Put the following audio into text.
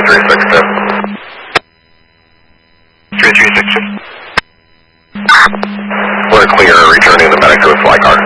3362. 3362. We're clear, returning the medic to a fly car.